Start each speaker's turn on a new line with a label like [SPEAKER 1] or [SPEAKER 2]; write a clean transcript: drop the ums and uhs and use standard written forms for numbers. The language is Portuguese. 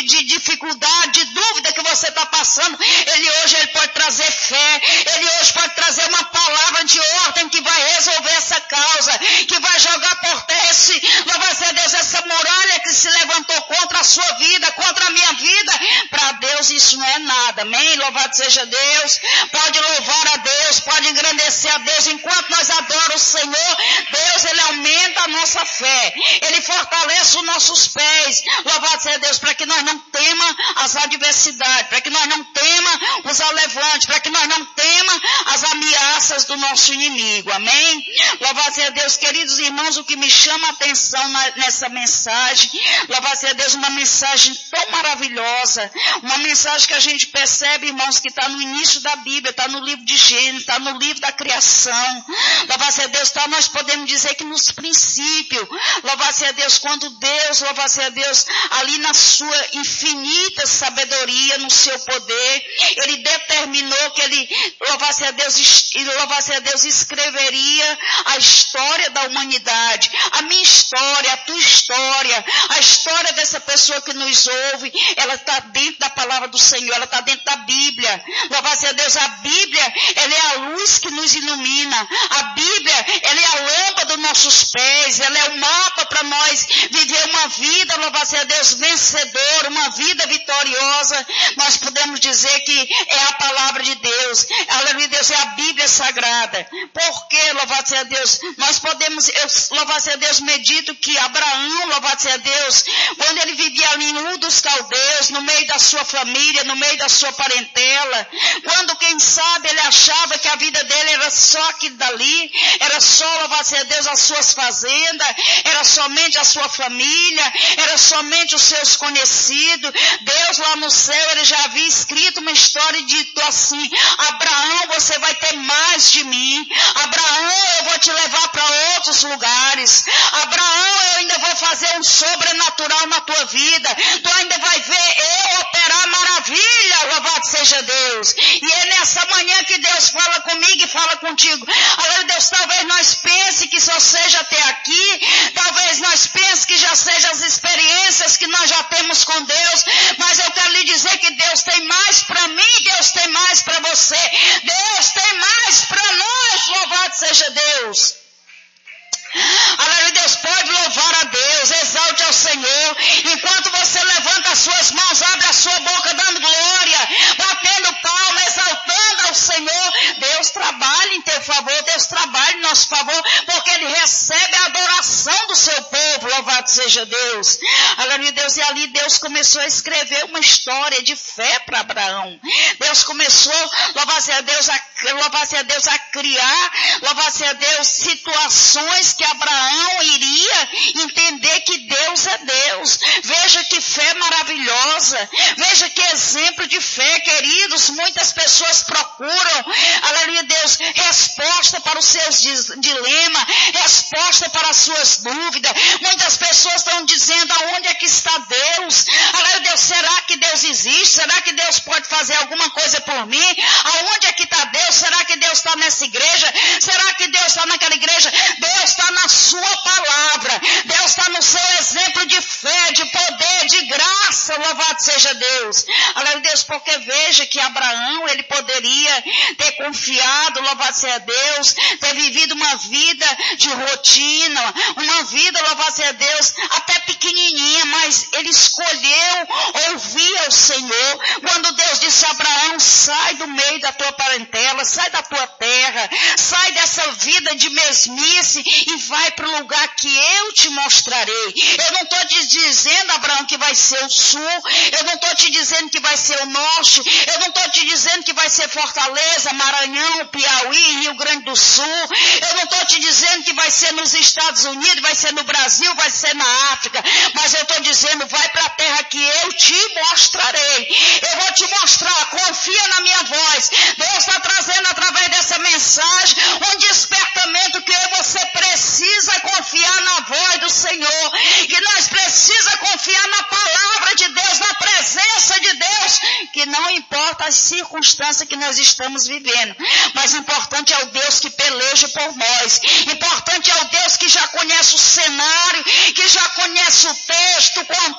[SPEAKER 1] de dificuldade, de dúvida que você está passando, ele pode trazer fé, ele hoje pode trazer uma palavra de ordem que vai resolver essa causa, que vai jogar por terra louvado a Deus, essa muralha que se levantou contra a sua vida, contra a minha vida. Para Deus isso não é nada, amém? Louvado seja Deus. Pode louvar a Deus, pode engrandecer a Deus. Enquanto nós adoramos o Senhor, Deus, ele aumenta a nossa fé, ele fortalece os nossos pés, louvado seja Deus, para que nós não tema as adversidades, para que nós não tema os alevantes, para que nós não tema as ameaças do nosso inimigo, amém? Louvado seja Deus, queridos irmãos, o que me chama a atenção nessa mensagem, louvado seja Deus, uma mensagem tão maravilhosa, uma mensagem que a gente percebe, irmãos, que está no início da Bíblia, está no livro de Gênesis, está no livro da criação, louvado seja Deus, tá, nós podemos dizer que nos princípios, louvado seja Deus, quando Deus, louvado seja Deus, ali na sua infinita sabedoria, no seu poder, ele determinou que ele, louvado seja Deus, escreveria a história da humanidade, a minha história, a tua história, a história dessa pessoa que nos ouve, ela está dentro da palavra do Senhor, ela está dentro da Bíblia. Louvado seja Deus, a Bíblia, ela é a luz que nos ilumina, a Bíblia, ela é a lâmpada dos nossos pés, ela é o mapa para nós viver uma vida, louvado seja Deus, vencedora, uma vida vitoriosa. Nós podemos dizer que é a palavra de Deus, aleluia, Deus, é a Bíblia Sagrada. Porque, louvado seja Deus, nós podemos, louvado seja Deus, medito que Abraão, louvado seja Deus, quando ele vivia ali em Ur dos Caldeus, no meio da sua família, no meio da sua parentela, quando, quem sabe, ele achava que a vida dele era só aquilo dali, era só, louvado seja Deus, as suas fazendas, era somente a sua família, era somente os seus conhecidos. Deus lá no céu, ele já havia escrito uma história e dito assim: Abraão, você vai ter mais de mim. Abraão, eu vou te levar para outros lugares. Abraão, eu ainda vou fazer um sobrenatural na tua vida. Tu ainda vai ver eu operar maravilha, louvado seja Deus. E é nessa manhã que Deus fala comigo e fala contigo. Agora, Deus, talvez nós pense que só seja até aqui, talvez nós pense que já sejam as experiências que nós já temos com Deus, mas eu quero lhe dizer que Deus tem mais para mim, Deus tem mais para você, Deus tem mais para nós, louvado seja Deus. Aleluia, Deus, pode louvar a Deus, exalte ao Senhor, enquanto você levanta as suas mãos, abre a sua boca dando glória, batendo palma, exaltando ao Senhor. Deus trabalha em teu favor, Deus trabalha em nosso favor, porque Ele recebe a adoração do seu povo, louvado seja Deus. Aleluia, Deus, e ali Deus começou a escrever uma história de fé para Abraão. Deus começou, louvado seja Deus, a criar, louvado seja Deus, situações que Abraão iria entender que Deus é Deus. Veja que fé maravilhosa, veja que exemplo de fé, queridos. Muitas pessoas procuram, aleluia Deus, resposta para os seus dilemas, resposta para as suas dúvidas. Muitas pessoas estão dizendo: aonde é que está Deus? Aleluia Deus, será que Deus existe? Será que Deus pode fazer alguma coisa por mim? Aonde é que está Deus? Será que Deus está nessa igreja? Será que Deus está naquela igreja? Deus está na sua palavra, Deus está no seu exemplo de fé, de poder, de graça, louvado seja Deus. Aleluia Deus, porque veja que Abraão, ele poderia ter confiado, louvado seja Deus, ter vivido uma vida de rotina, uma vida, louvado seja Deus, até pequenininha, mas ele escolheu ouvir ao Senhor. Quando Deus disse a Abraão: sai do meio da tua parentela, sai da tua terra, sai dessa vida de mesmice e vai para o lugar que eu te mostrarei. Eu não estou te dizendo, Abraão, que vai ser o sul, eu não estou te dizendo que vai ser o norte, eu não estou te dizendo que vai ser Fortaleza, Maranhão, Piauí, Rio Grande do Sul, eu não estou te dizendo que vai ser nos Estados Unidos, vai ser no Brasil, vai ser na África, mas eu estou dizendo: vai para a terra que eu te mostrarei. Eu vou te mostrar, confia na minha voz. Deus está trazendo através dessa mensagem um despertamento que eu e você precisa confiar na voz do Senhor, que nós precisa confiar na palavra de Deus, na presença de Deus, que não importa as circunstâncias que nós estamos vivendo, mas importante é o Deus que peleja por nós, importante é o Deus que já conhece o cenário, que já conhece o texto,